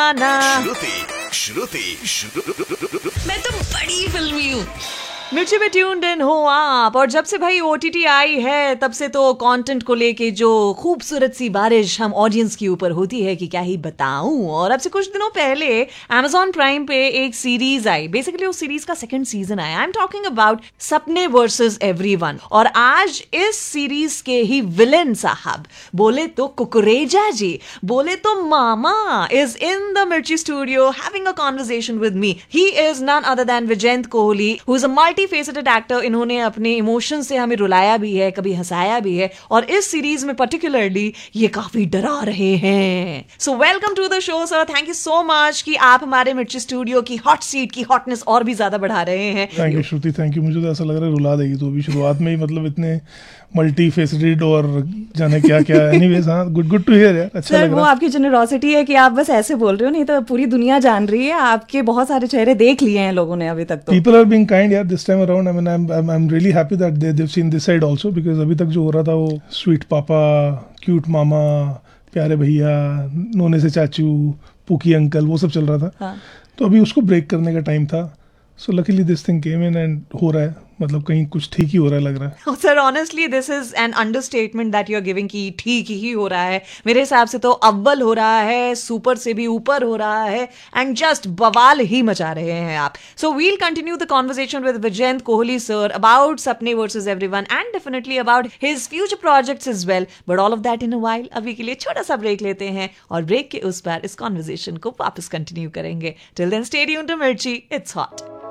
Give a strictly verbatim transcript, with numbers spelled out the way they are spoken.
दीवाना। श्रुति श्रुति श्रुति मैं तो बड़ी फिल्मी हूँ। मिर्ची में ट्यून्ड इन हो आप। और जब से भाई ओटीटी आई है तब से तो कंटेंट को लेके जो खूबसूरत सी बारिश हम ऑडियंस के ऊपर होती है कि क्या ही बताऊं। और अब से कुछ दिनों पहले Amazon प्राइम पे एक सीरीज आई, बेसिकली उस सीरीज का सेकंड सीजन आया। आई एम टॉकिंग अबाउट सपने वर्सेस एवरीवन। और आज इस सीरीज के ही विलेन साहब, बोले तो कुकरेजा जी, बोले तो मामा, इज इन द मिर्ची studio having a conversation with me. He is none other than विजेंत Kohli, who is a multi-faceted actor. इन्होंने अपने इमोशन से हमें रुलाया भी है, कभी हंसाया भी है, और इस सीरीज में पर्टिकुलरली ये काफी डरा रहे हैं। So welcome to the show sir, thank you so much कि आप हमारे मिर्ची स्टूडियो की हॉट सीट की हॉटनेस और भी ज्यादा बढ़ा रहे हैं। Thank you Shruti, thank you. मुझे तो ऐसा लग रहा है रुला देगी तो अभी शुरुआत में ही, मतलब इतने मल्टी फेसेटेड और जाने क्या क्या। एनीवेज, हाँ, गुड गुड टू हियर यार, अच्छा लग रहा है। वो आपकी जेनरोसिटी है कि आप बस ऐसे बोल रहे हो, नहीं तो पूरी दुनिया जान रही है। आपके बहुत सारे चेहरे देख लिए हैं लोगों ने अभी तक। तो पीपल आर बीइंग काइंड यार this time around. I mean I am I am really happy that they have seen this side also, because अभी तक जो हो रहा था वो स्वीट पापा, क्यूट मामा, प्यारे भैया, नोने से चाचू, पुकी अंकल, वो सब चल रहा था। हाँ। तो अभी उसको ब्रेक करने का टाइम था। So luckily this thing came in and हो रहा है, मतलब कहीं कुछ ठीक ही हो रहा है लग रहा है। Sir honestly this is an understatement that you are giving कि ठीक ही हो रहा है। मेरे हिसाब से तो अव्वल हो रहा है, सुपर से भी ऊपर हो रहा है, एंड जस्ट बवाल ही मचा रहे हैं आप। So we'll continue the conversation with विजेंत Kohli sir about सपने versus everyone and definitely about his future projects as well, but all of that in a while. अभी के लिए छोटा सा ब्रेक लेते हैं और ब्रेक के उस पार इस कॉन्वर्सेशन को वापस कंटिन्यू करेंगे। Till then stay tuned to मिर्ची, इट्स हॉट।